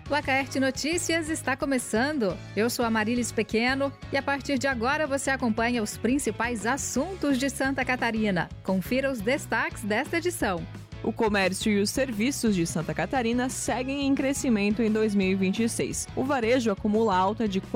O Acaerte Notícias está começando. Eu sou a Marilis Pequeno e a partir de agora você acompanha os principais assuntos de Santa Catarina. Confira os destaques desta edição. O comércio e os serviços de Santa Catarina seguem em crescimento em 2026. O varejo acumula alta de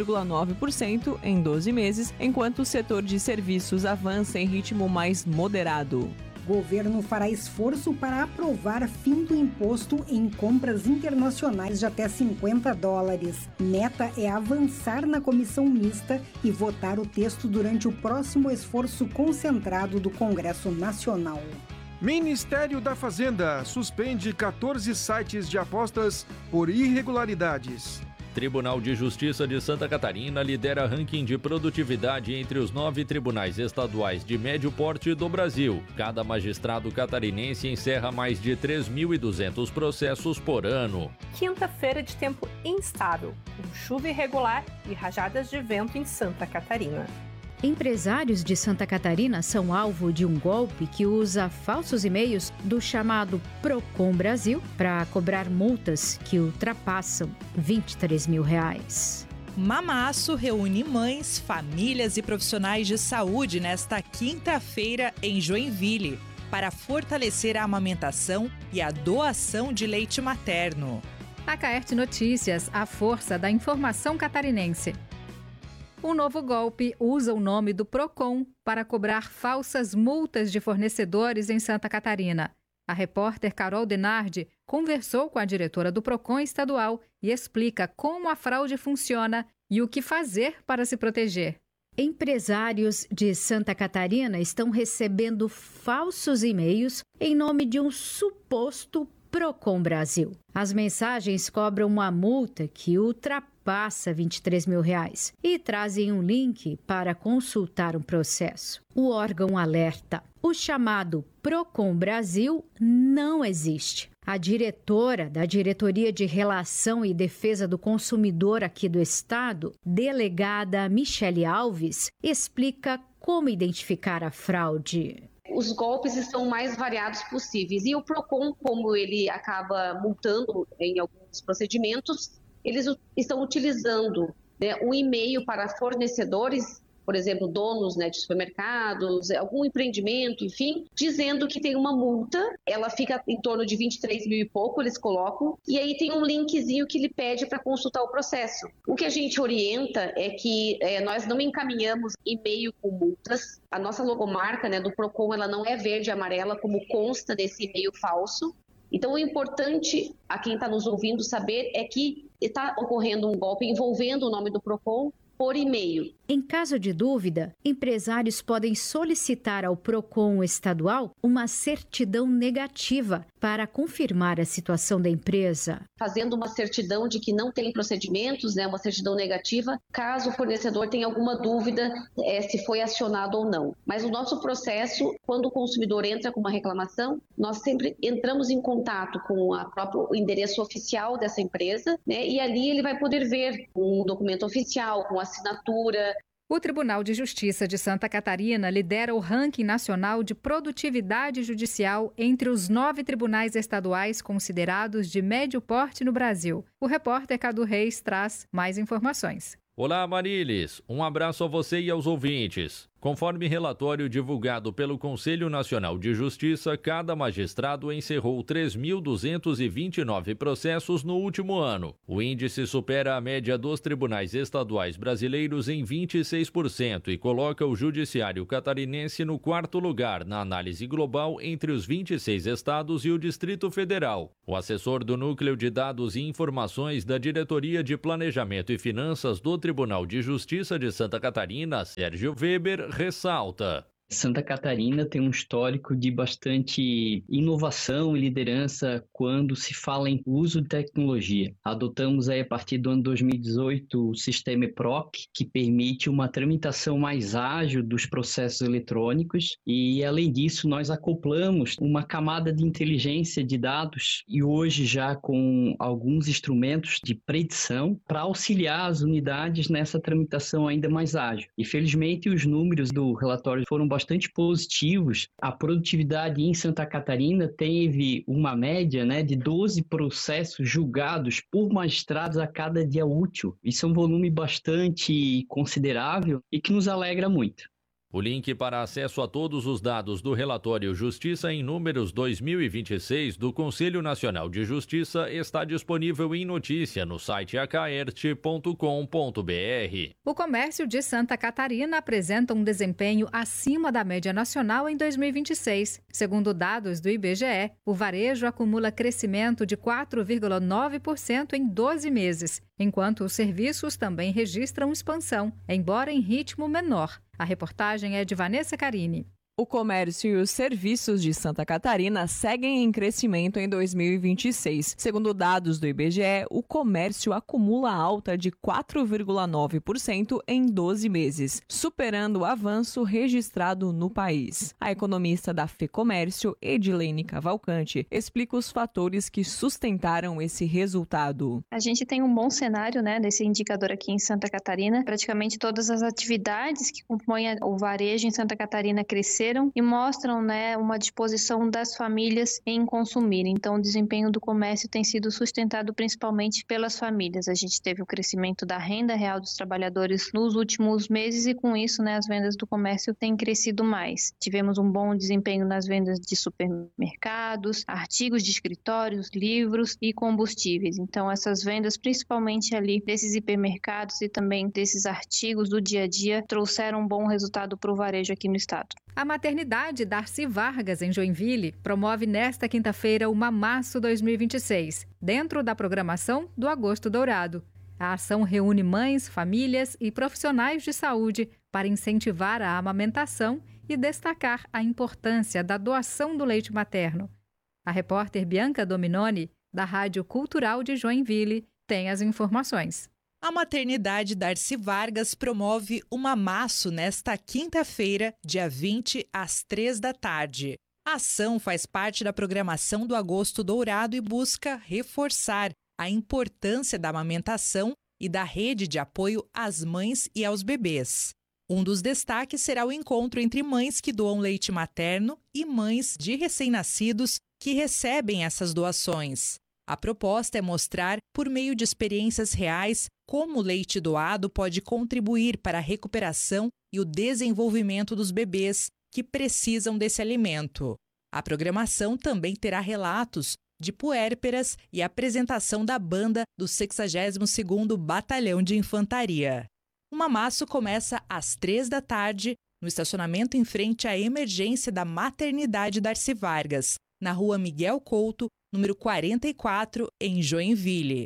4,9% em 12 meses, enquanto o setor de serviços avança em ritmo mais moderado. Governo fará esforço para aprovar fim do imposto em compras internacionais de até $50. Meta é avançar na comissão mista e votar o texto durante o próximo esforço concentrado do Congresso Nacional. Ministério da Fazenda suspende 14 sites de apostas por irregularidades. Tribunal de Justiça de Santa Catarina lidera ranking de produtividade entre os 9 tribunais estaduais de médio porte do Brasil. Cada magistrado catarinense encerra mais de 3.200 processos por ano. Quinta-feira de tempo instável, com chuva irregular e rajadas de vento em Santa Catarina. Empresários de Santa Catarina são alvo de um golpe que usa falsos e-mails do chamado Procon Brasil para cobrar multas que ultrapassam R$23 mil. Mamaço reúne mães, famílias e profissionais de saúde nesta quinta-feira em Joinville para fortalecer a amamentação e a doação de leite materno. Acaerte Notícias, a força da informação catarinense. Um novo golpe usa o nome do Procon para cobrar falsas multas de fornecedores em Santa Catarina. A repórter Carol Denardi conversou com a diretora do Procon estadual e explica como a fraude funciona e o que fazer para se proteger. Empresários de Santa Catarina estão recebendo falsos e-mails em nome de um suposto Procon Brasil. As mensagens cobram uma multa que ultrapassa R$23 mil e trazem um link para consultar um processo. O órgão alerta: o chamado Procon Brasil não existe. A diretora da Diretoria de Relação e Defesa do Consumidor aqui do estado, delegada Michele Alves, explica como identificar a fraude. Os golpes estão mais variados possíveis e o Procon, como ele acaba multando em alguns procedimentos, eles estão utilizando um e-mail para fornecedores, por exemplo, donos de supermercados, algum empreendimento, enfim, dizendo que tem uma multa, ela fica em torno de 23 mil e pouco, eles colocam, e aí tem um linkzinho que ele pede para consultar o processo. O que a gente orienta é que nós não encaminhamos e-mail com multas, a nossa logomarca do Procon, ela não é verde e amarela como consta desse e-mail falso. Então, o importante a quem está nos ouvindo saber é que está ocorrendo um golpe envolvendo o nome do Procon por e-mail. Em caso de dúvida, empresários podem solicitar ao Procon estadual uma certidão negativa para confirmar a situação da empresa. Fazendo uma certidão de que não tem procedimentos, uma certidão negativa, caso o fornecedor tenha alguma dúvida se foi acionado ou não. Mas o nosso processo, quando o consumidor entra com uma reclamação, nós sempre entramos em contato com o próprio endereço oficial dessa empresa, e ali ele vai poder ver um documento oficial, com assinatura. O Tribunal de Justiça de Santa Catarina lidera o ranking nacional de produtividade judicial entre os 9 tribunais estaduais considerados de médio porte no Brasil. O repórter Cadu Reis traz mais informações. Olá, Marilis. Um abraço a você e aos ouvintes. Conforme relatório divulgado pelo Conselho Nacional de Justiça, cada magistrado encerrou 3.229 processos no último ano. O índice supera a média dos tribunais estaduais brasileiros em 26% e coloca o judiciário catarinense no 4º lugar na análise global entre os 26 estados e o Distrito Federal. O assessor do Núcleo de Dados e Informações da Diretoria de Planejamento e Finanças do Tribunal de Justiça de Santa Catarina, Sérgio Weber, ressalta: Santa Catarina tem um histórico de bastante inovação e liderança quando se fala em uso de tecnologia. Adotamos aí, a partir do ano 2018 o sistema EPROC, que permite uma tramitação mais ágil dos processos eletrônicos, e além disso nós acoplamos uma camada de inteligência de dados e hoje já com alguns instrumentos de predição para auxiliar as unidades nessa tramitação ainda mais ágil. E felizmente os números do relatório foram bastante bastante positivos. A produtividade em Santa Catarina teve uma média, né, de 12 processos julgados por magistrados a cada dia útil. Isso é um volume bastante considerável e que nos alegra muito. O link para acesso a todos os dados do relatório Justiça em Números 2026 do Conselho Nacional de Justiça está disponível em notícia no site acaerte.com.br. O comércio de Santa Catarina apresenta um desempenho acima da média nacional em 2026. Segundo dados do IBGE, o varejo acumula crescimento de 4,9% em 12 meses, enquanto os serviços também registram expansão, embora em ritmo menor. A reportagem é de Vanessa Carini. O comércio e os serviços de Santa Catarina seguem em crescimento em 2026. Segundo dados do IBGE, o comércio acumula alta de 4,9% em 12 meses, superando o avanço registrado no país. A economista da FEComércio, Edilene Cavalcante, explica os fatores que sustentaram esse resultado. A gente tem um bom cenário, desse indicador aqui em Santa Catarina. Praticamente todas as atividades que compõem o varejo em Santa Catarina cresceram e mostram uma disposição das famílias em consumir. Então, o desempenho do comércio tem sido sustentado principalmente pelas famílias. A gente teve o crescimento da renda real dos trabalhadores nos últimos meses e, com isso, as vendas do comércio têm crescido mais. Tivemos um bom desempenho nas vendas de supermercados, artigos de escritórios, livros e combustíveis. Então, essas vendas, principalmente ali desses hipermercados e também desses artigos do dia a dia, trouxeram um bom resultado para o varejo aqui no estado. A maternidade Darcy Vargas, em Joinville, promove nesta quinta-feira o Mamaço 2026, dentro da programação do Agosto Dourado. A ação reúne mães, famílias e profissionais de saúde para incentivar a amamentação e destacar a importância da doação do leite materno. A repórter Bianca Dominoni, da Rádio Cultural de Joinville, tem as informações. A maternidade Darcy Vargas promove o Mamaço nesta quinta-feira, dia 20, às 15h. A ação faz parte da programação do Agosto Dourado e busca reforçar a importância da amamentação e da rede de apoio às mães e aos bebês. Um dos destaques será o encontro entre mães que doam leite materno e mães de recém-nascidos que recebem essas doações. A proposta é mostrar, por meio de experiências reais, como o leite doado pode contribuir para a recuperação e o desenvolvimento dos bebês que precisam desse alimento. A programação também terá relatos de puérperas e apresentação da banda do 62º Batalhão de Infantaria. O Mamaço começa às 15h, no estacionamento em frente à emergência da maternidade Darcy Vargas, na rua Miguel Couto, número 44, em Joinville.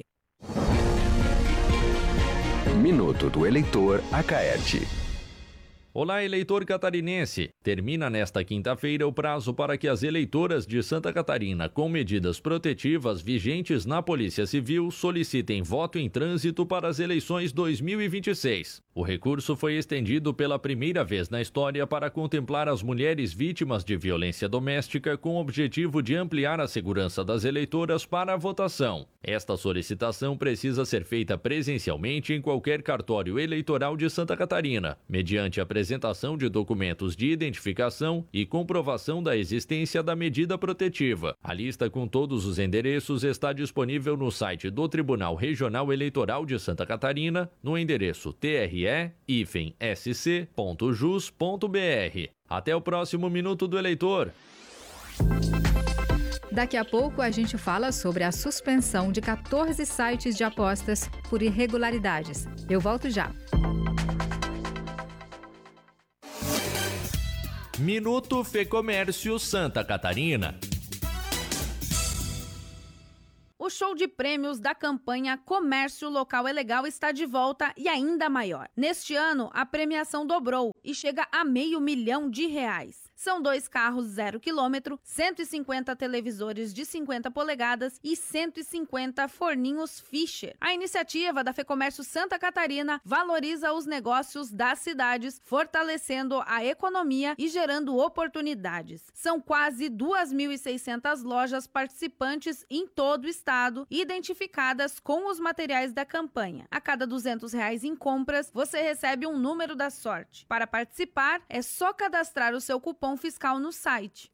Minuto do Eleitor Acaerte. Olá, eleitor catarinense! Termina nesta quinta-feira o prazo para que as eleitoras de Santa Catarina com medidas protetivas vigentes na Polícia Civil solicitem voto em trânsito para as eleições 2026. O recurso foi estendido pela primeira vez na história para contemplar as mulheres vítimas de violência doméstica com o objetivo de ampliar a segurança das eleitoras para a votação. Esta solicitação precisa ser feita presencialmente em qualquer cartório eleitoral de Santa Catarina, mediante a apresentação de documentos de identificação e comprovação da existência da medida protetiva. A lista com todos os endereços está disponível no site do Tribunal Regional Eleitoral de Santa Catarina, no endereço tre-sc.jus.br. Até o próximo Minuto do Eleitor. Daqui a pouco a gente fala sobre a suspensão de 14 sites de apostas por irregularidades. Eu volto já. Minuto FEComércio Santa Catarina. O show de prêmios da campanha Comércio Local é Legal está de volta e ainda maior. Neste ano, a premiação dobrou e chega a R$500 mil. São 2 carros 0 km, 150 televisores de 50 polegadas e 150 forninhos Fischer. A iniciativa da FEComércio Santa Catarina valoriza os negócios das cidades, fortalecendo a economia e gerando oportunidades. São quase 2.600 lojas participantes em todo o estado, identificadas com os materiais da campanha. A cada R$200 em compras, você recebe um número da sorte. Para participar, é só cadastrar o seu cupom fiscal no site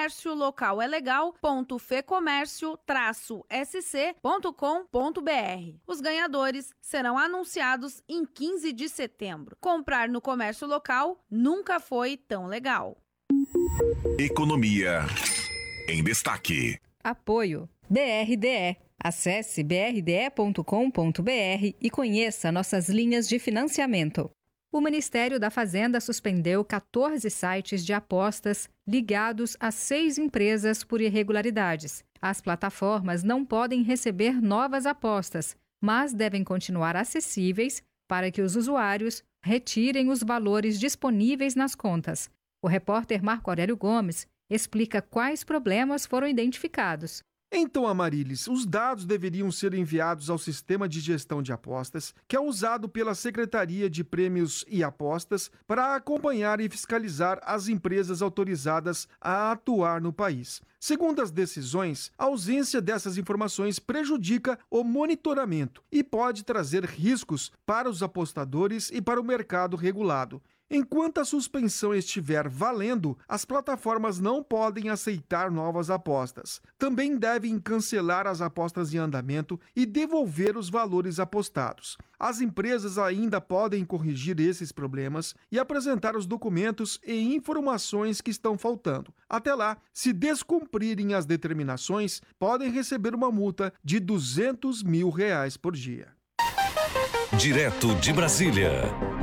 comérciolocalegal.fecomércio-sc.com.br. Os ganhadores serão anunciados em 15 de setembro. Comprar no comércio local nunca foi tão legal. Economia em destaque. Apoio BRDE. Acesse brde.com.br e conheça nossas linhas de financiamento. O Ministério da Fazenda suspendeu 14 sites de apostas ligados a 6 empresas por irregularidades. As plataformas não podem receber novas apostas, mas devem continuar acessíveis para que os usuários retirem os valores disponíveis nas contas. O repórter Marco Aurélio Gomes explica quais problemas foram identificados. Então, Amarilis, os dados deveriam ser enviados ao Sistema de Gestão de Apostas, que é usado pela Secretaria de Prêmios e Apostas para acompanhar e fiscalizar as empresas autorizadas a atuar no país. Segundo as decisões, a ausência dessas informações prejudica o monitoramento e pode trazer riscos para os apostadores e para o mercado regulado. Enquanto a suspensão estiver valendo, as plataformas não podem aceitar novas apostas. Também devem cancelar as apostas em andamento e devolver os valores apostados. As empresas ainda podem corrigir esses problemas e apresentar os documentos e informações que estão faltando. Até lá, se descumprirem as determinações, podem receber uma multa de R$200 mil por dia. Direto de Brasília.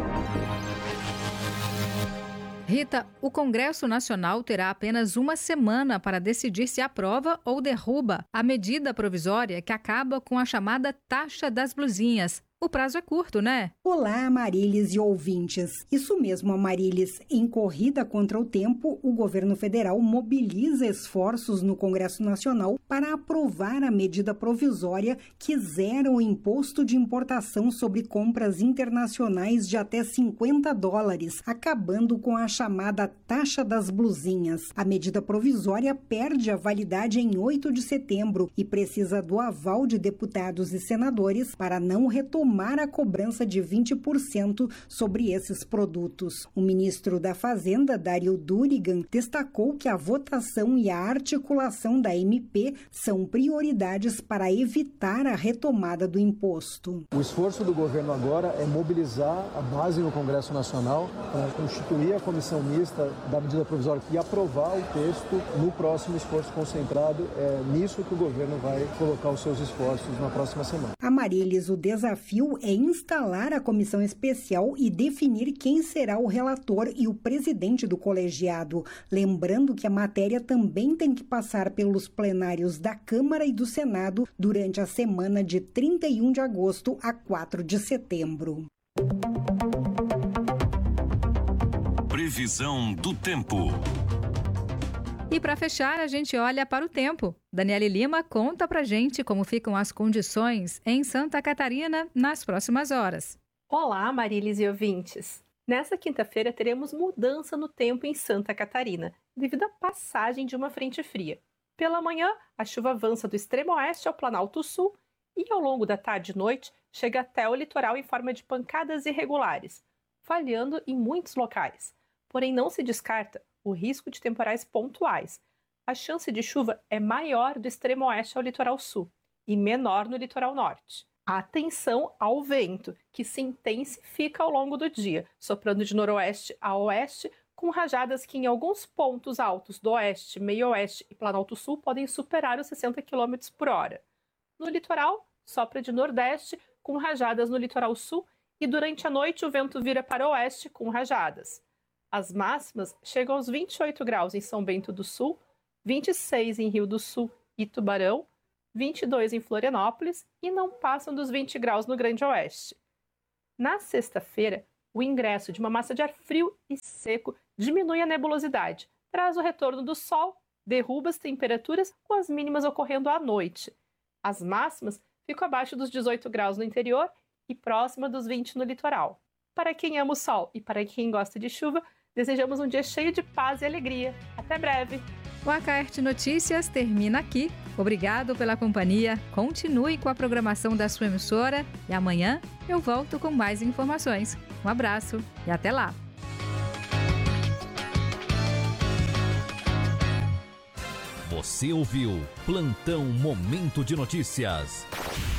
Rita, o Congresso Nacional terá apenas uma semana para decidir se aprova ou derruba a medida provisória que acaba com a chamada taxa das blusinhas. O prazo é curto, né? Olá, Amarilis e ouvintes. Isso mesmo, Amarilis. Em corrida contra o tempo, o governo federal mobiliza esforços no Congresso Nacional para aprovar a medida provisória que zera o imposto de importação sobre compras internacionais de até $50, acabando com a chamada taxa das blusinhas. A medida provisória perde a validade em 8 de setembro e precisa do aval de deputados e senadores para não retomar a cobrança de 20% sobre esses produtos. O ministro da Fazenda, Dario Durigan, destacou que a votação e a articulação da MP são prioridades para evitar a retomada do imposto. O esforço do governo agora é mobilizar a base no Congresso Nacional para constituir a comissão mista da medida provisória e aprovar o texto no próximo esforço concentrado. É nisso que o governo vai colocar os seus esforços na próxima semana. Amarilis, o desafio é instalar a comissão especial e definir quem será o relator e o presidente do colegiado. Lembrando que a matéria também tem que passar pelos plenários da Câmara e do Senado durante a semana de 31 de agosto a 4 de setembro. Previsão do tempo. E para fechar, a gente olha para o tempo. Daniele Lima conta pra gente como ficam as condições em Santa Catarina nas próximas horas. Olá, Amarilis e ouvintes! Nessa quinta-feira teremos mudança no tempo em Santa Catarina, devido à passagem de uma frente fria. Pela manhã, a chuva avança do extremo oeste ao Planalto Sul e ao longo da tarde e noite chega até o litoral em forma de pancadas irregulares, falhando em muitos locais. Porém, não se descarta o risco de temporais pontuais. A chance de chuva é maior do extremo oeste ao litoral sul e menor no litoral norte. Atenção ao vento, que se intensifica ao longo do dia, soprando de noroeste a oeste, com rajadas que em alguns pontos altos do oeste, meio-oeste e Planalto Sul podem superar os 60 km por hora. No litoral, sopra de nordeste, com rajadas no litoral sul, e durante a noite o vento vira para o oeste com rajadas. As máximas chegam aos 28 graus em São Bento do Sul, 26 em Rio do Sul e Tubarão, 22 em Florianópolis e não passam dos 20 graus no Grande Oeste. Na sexta-feira, o ingresso de uma massa de ar frio e seco diminui a nebulosidade, traz o retorno do sol, derruba as temperaturas, com as mínimas ocorrendo à noite. As máximas ficam abaixo dos 18 graus no interior e próxima dos 20 no litoral. Para quem ama o sol e para quem gosta de chuva, desejamos um dia cheio de paz e alegria. Até breve! O Acaerte Notícias termina aqui. Obrigado pela companhia. Continue com a programação da sua emissora e amanhã eu volto com mais informações. Um abraço e até lá! Você ouviu Plantão Momento de Notícias.